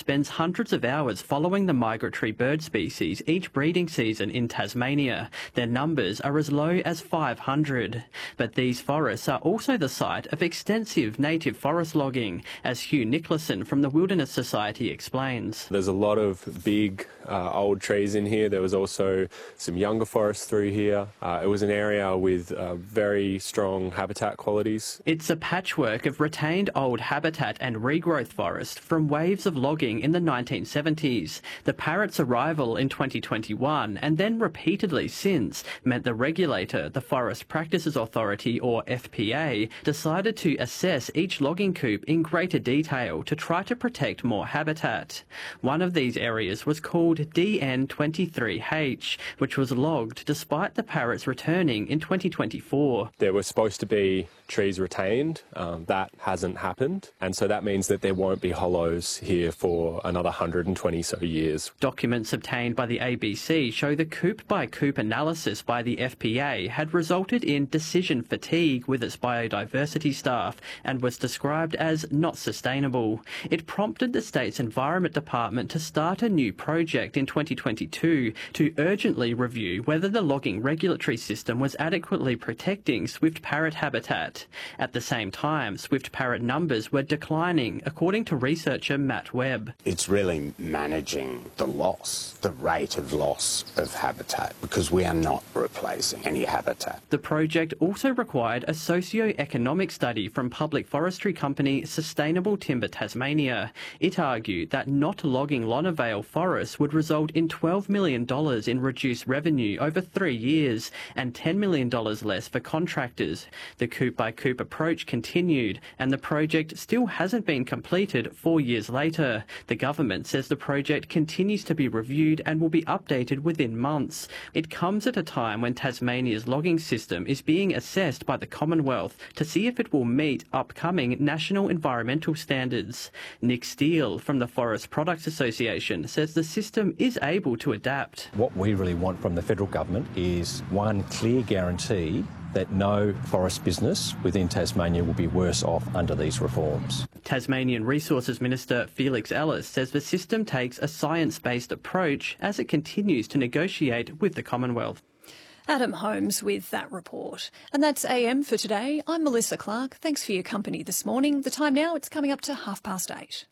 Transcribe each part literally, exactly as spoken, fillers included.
spends hundreds of hours following the migratory bird species each breeding season in Tasmania. Their numbers are as low as five hundred. But these forests are also the site of extensive native forest logging, as Hugh Nicholson from the Wilderness Society explains. There's a lot of big uh, old trees in here. There was also some younger forests through here. Uh, it was an area with uh, very strong habitat qualities. It's a patchwork of retained old habitat and regrowth forest from waves of logging in the nineteen seventies. The parrot's arrival in twenty twenty-one and then repeatedly since meant the regulator, the Forest Practices Authority or F P A, decided to assess each logging coupe in greater detail to try to protect more habitat. One of these areas was called D N twenty-three H, which was logged despite the parrots returning in twenty twenty-four. There were supposed to be trees retained. Um, that hasn't happened, and so that means that there won't be hollows here for another one hundred twenty so years. Documents obtained by the A B C show the coupe-by-coupe analysis by the F P A had resulted in decision fatigue with its biodiversity staff and was described as not sustainable. It prompted the state's Environment Department to start a new project in twenty twenty-two to urgently review whether the logging regulatory system was adequately protecting swift parrot habitat. At the same time, swift parrot numbers were declining, according to researcher Matt Webb. It's really managing the loss, the rate of loss of habitat, because we are not replacing any habitat. The project also required a socio-economic study from public forestry company Sustainable Timber Tasmania. It argued that not logging Lonavale forests would result in twelve million dollars in reduced revenue over three years and ten million dollars less for contractors. The coupe-by-coupe approach continued, and the project still hasn't been completed four years later. The government says the project continues to be reviewed and will be updated within months. It comes at a time when Tasmania's logging system is being assessed by the Commonwealth to see if it will meet upcoming national environmental standards. Nick Steele from the Forest Products Association says the system is able to adapt. What we really want from the federal government is one clear guarantee that no forest business within Tasmania will be worse off under these reforms. Tasmanian Resources Minister Felix Ellis says the system takes a science-based approach as it continues to negotiate with the Commonwealth. Adam Holmes with that report. And that's A M for today. I'm Melissa Clark. Thanks for your company this morning. The time now, it's coming up to half past eight.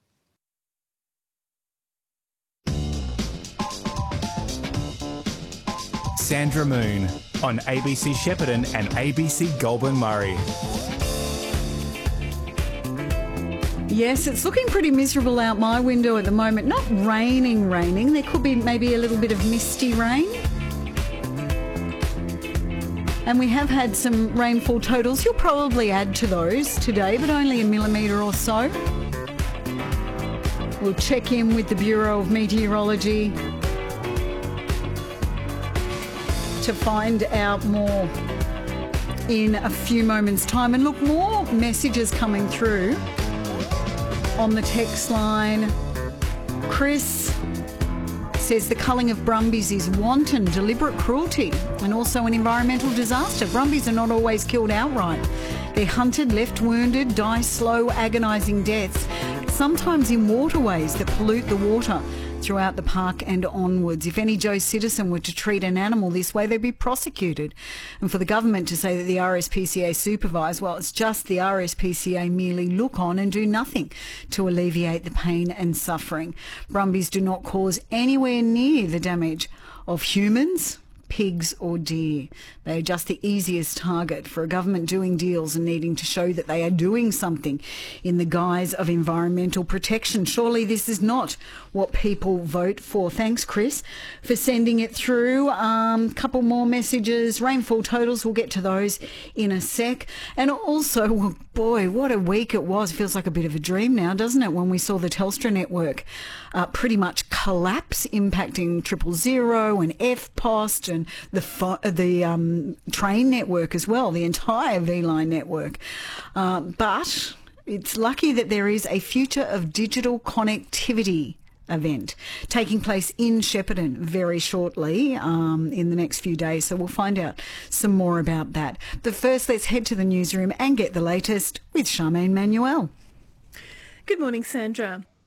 Sandra Moon on A B C Shepparton and A B C Goulburn Murray. Yes, it's looking pretty miserable out my window at the moment. Not raining, raining. There could be maybe a little bit of misty rain. And we have had some rainfall totals. You'll probably add to those today, but only a millimetre or so. We'll check in with the Bureau of Meteorology to find out more in a few moments' time. And look, more messages coming through on the text line. Chris says the culling of brumbies is wanton, deliberate cruelty and also an environmental disaster. Brumbies are not always killed outright. They're hunted, left wounded, die slow, agonising deaths, sometimes in waterways that pollute the water throughout the park and onwards. If any Joe citizen were to treat an animal this way, they'd be prosecuted. And for the government to say that the R S P C A supervise, well, it's just the R S P C A merely look on and do nothing to alleviate the pain and suffering. Brumbies do not cause anywhere near the damage of humans, pigs or deer. They are just the easiest target for a government doing deals and needing to show that they are doing something in the guise of environmental protection. Surely this is not what people vote for. Thanks, Chris, for sending it through. A um, couple more messages. Rainfall totals, we'll get to those in a sec. And also, well, boy, what a week it was. Feels like a bit of a dream now, doesn't it, when we saw the Telstra network uh, pretty much collapse, impacting Triple Zero and F Post and the fo- the um, train network as well, the entire V-Line network. Uh, but it's lucky that there is a Future of Digital Connectivity event taking place in Shepparton very shortly um, in the next few days. So we'll find out some more about that. But first, let's head to the newsroom and get the latest with Charmaine Manuel. Good morning, Sandra.